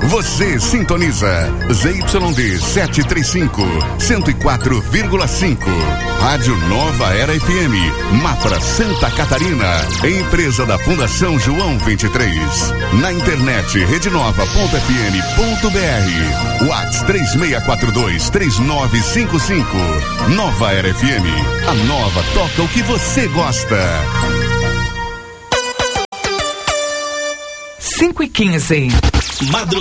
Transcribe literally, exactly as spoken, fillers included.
Você sintoniza Z Y D setecentos e trinta e cinco, cento e quatro vírgula cinco. Rádio Nova Era F M, Mafra, Santa Catarina. Empresa da Fundação João vinte e três. Na internet rede nova ponto f m ponto b r. WhatsApp três seis quatro dois, três nove cinco cinco. Nova Era F M. A nova toca o que você gosta. cinco e quinze. Madrugada.